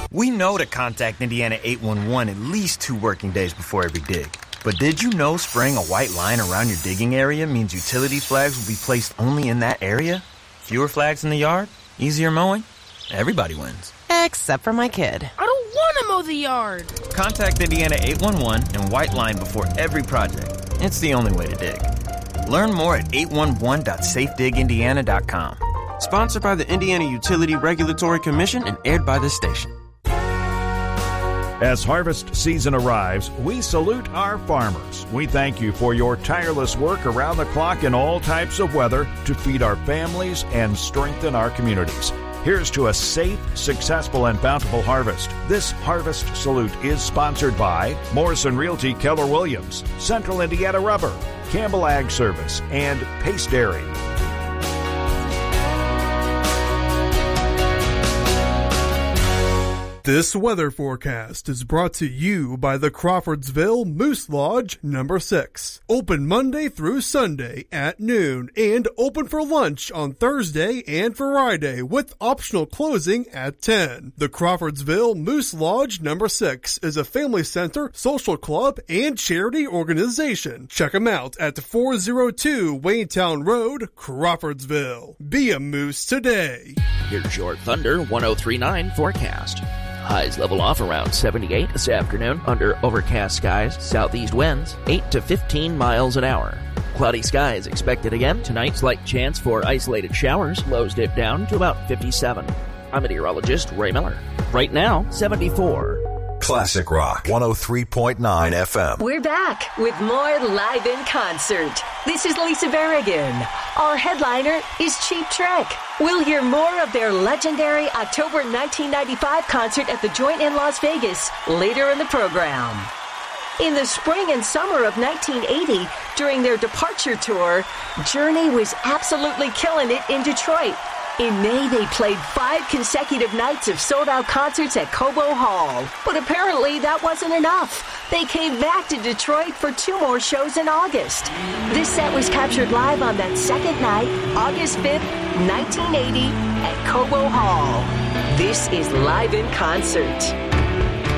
We know to contact Indiana 811 at least 2 working days before every dig. But did you know spraying a white line around your digging area means utility flags will be placed only in that area? Fewer flags in the yard? Easier mowing? Everybody wins. Except for my kid. I don't want to mow the yard. Contact Indiana 811 and white line before every project. It's the only way to dig. Learn more at 811.safedigindiana.com. Sponsored by the Indiana Utility Regulatory Commission and aired by this station. As harvest season arrives, we salute our farmers. We thank you for your tireless work around the clock in all types of weather to feed our families and strengthen our communities. Here's to a safe, successful, and bountiful harvest. This Harvest Salute is sponsored by Morrison Realty Keller Williams, Central Indiana Rubber, Campbell Ag Service, and Pace Dairy. This weather forecast is brought to you by the Crawfordsville Moose Lodge No. 6. Open Monday through Sunday at noon and open for lunch on Thursday and Friday with optional closing at 10. The Crawfordsville Moose Lodge No. 6 is a family center, social club, and charity organization. Check them out at 402 Waynetown Road, Crawfordsville. Be a moose today. Here's your Thunder 1039 forecast. Highs level off around 78 this afternoon under overcast skies, southeast winds 8 to 15 miles an hour. Cloudy skies expected again tonight, slight chance for isolated showers, lows dip down to about 57. I'm meteorologist Ray Miller. Right now, 74. Classic Rock 103.9 FM. We're back with more Live in Concert. This is Lisa Berrigan. Our headliner is Cheap Trick. We'll hear more of their legendary October 1995 concert at the Joint in Las Vegas later in the program. In the spring and summer of 1980, during their departure tour, Journey was absolutely killing it in Detroit. In May, they played 5 consecutive nights of sold-out concerts at Cobo Hall. But apparently that wasn't enough. They came back to Detroit for 2 more shows in August. This set was captured live on that second night, August 5th, 1980, at Cobo Hall. This is Live in Concert.